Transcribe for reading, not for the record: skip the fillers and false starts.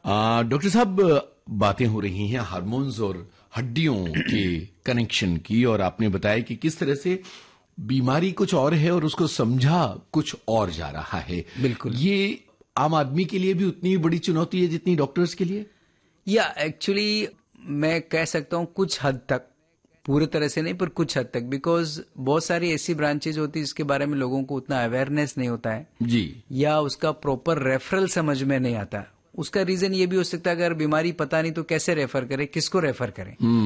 Doctor साहब, बातें हो रही हैं हार्मोन्स और हड्डियों के कनेक्शन की, और आपने बताया कि किस तरह से बीमारी कुछ और है और उसको समझा कुछ और जा रहा है। बिल्कुल। ये आम आदमी के लिए भी उतनी बड़ी चुनौती है जितनी डॉक्टर्स के लिए? या एक्चुअली मैं कह सकता हूँ कुछ हद तक, पूरे तरह से नहीं पर कुछ हद तक, बिकॉज बहुत सारी ऐसी ब्रांचेज होती है जिसके बारे में लोगों को उतना अवेयरनेस नहीं होता है जी, या उसका प्रॉपर रेफरल समझ में नहीं आता। उसका रीजन ये भी हो सकता है अगर बीमारी पता नहीं तो कैसे रेफर करें, किसको रेफर करें।